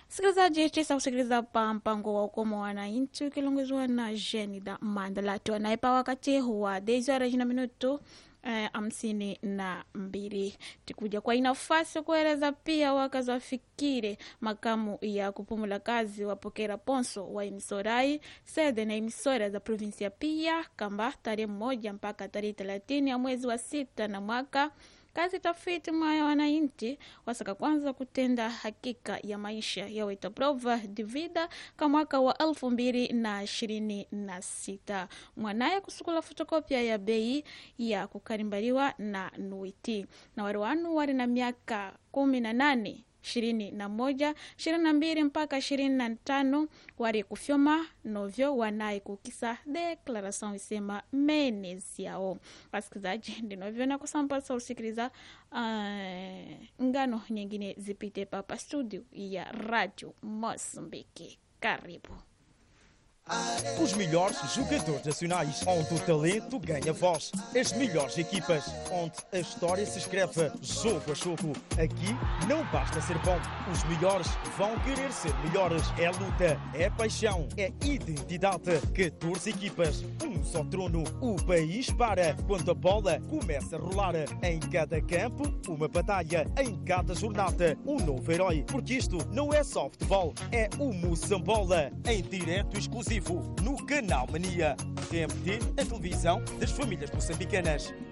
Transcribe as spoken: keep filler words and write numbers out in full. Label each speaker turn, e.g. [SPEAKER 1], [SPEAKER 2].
[SPEAKER 1] Msikilizaji, tisa kusikiliza pa mpango wa ukomo wa wananchi ukiongozwa na Jenida Mandala. Tuanaipa wakati wa dezi wa rejina minuto hamsini na mbili. Tikuja kwa inafasi kueleza pia wakazi wafikire makamu ya kupumula kazi wapokera ponso wa imisorai sede na imisora za provinsia pia kamba tarehe moja mpaka tarehe thelathini ya mwezi wa sita na mwaka kazi tafiti mwaya wananchi wasaka kwanza kutenda hakika ya maisha ya weta prova divida kwa mwaka wa elfu mbili na ishirini na sita. Mwanaye kusukula fotokopia ya bei ya kukarimbaliwa na nuiti. Na waruanu wari na miaka kumi na nane, ishirini na moja, ishirini na mbili mpaka ishirini na tano wari kufyoma novyo wanaye kukisa declaração isema menezi yao. Wasikizaji ndinovyo na kusampasa usikiliza uh, ngano nyingine zipite papa studio ya Radio Moçambique. Karibu.
[SPEAKER 2] Os melhores jogadores nacionais, onde o talento ganha voz. As melhores equipas, onde a história se escreve jogo a jogo. Aqui não basta ser bom, os melhores vão querer ser melhores. É luta, é paixão, é identidade. catorze equipas, um só trono. O país para quando a bola começa a rolar. Em cada campo, uma batalha. Em cada jornada, um novo herói. Porque isto não é só futebol, é o Moçambola. Em direto exclusivo no Canal Mania. T M T, a televisão das famílias moçambicanas.